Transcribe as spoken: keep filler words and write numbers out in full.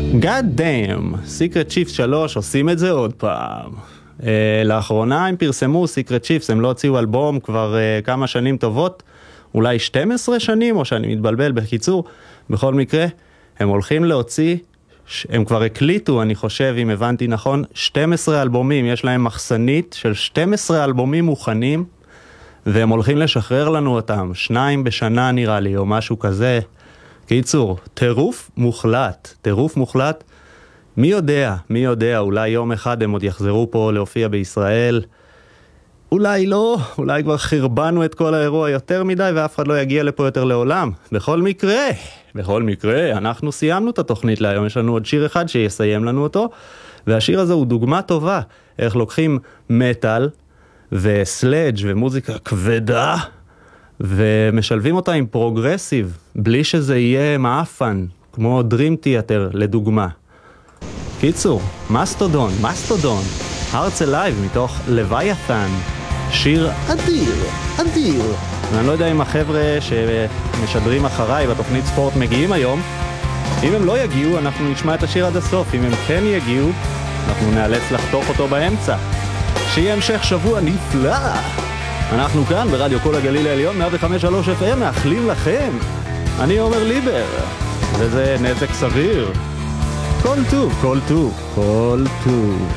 God damn, Secret Chiefs שלוש עושים את זה עוד פעם. Uh, לאחרונה הם פרסמו Secret Chiefs, הם לא הוציאו אלבום כבר uh, כמה שנים טובות, אולי שתים עשרה שנים, או שאני מתבלבל. בקיצור, בכל מקרה, הם הולכים להוציא, הם כבר הקליטו, אני חושב, אם הבנתי נכון, שתים עשרה אלבומים, יש להם מחסנית של שתים עשרה אלבומים מוכנים, והם הולכים לשחרר לנו אותם, שניים בשנה נראה לי, או משהו כזה. קיצור, טירוף מוחלט, טירוף מוחלט. מי יודע, מי יודע, אולי יום אחד הם עוד יחזרו פה להופיע בישראל. אולי לא, אולי כבר חרבנו את כל האירוע יותר מדי ואף אחד לא יגיע לפה יותר לעולם. בכל מקרה, בכל מקרה, אנחנו סיימנו את התוכנית להיום, יש לנו עוד שיר אחד שיסיים לנו אותו, והשיר הזה הוא דוגמה טובה, איך לוקחים מטל וסלאג' ומוזיקה כבדה, ומשלבים אותה עם פרוגרסיב, בלי שזה יהיה מאפן, כמו Dream Theater לדוגמה. קיצור, מסטודון, מסטודון, Hearts Alive מתוך לוויתן, שיר אדיר, אדיר. ואני לא יודע אם החבר'ה שמשדרים אחריי בתוכנית ספורט מגיעים היום. אם הם לא יגיעו, אנחנו נשמע את השיר עד הסוף. אם הם כן יגיעו, אנחנו נאלץ לחתוך אותו באמצע. שיהיה המשך שבוע נפלא. אנחנו כאן ברדיו כל הגליל העליון, מאה וחמש נקודה שלוש אף אם, מאחלים לכם. אני עומר ליבר, וזה נזק סביר. כל טוב, כל טוב, כל טוב.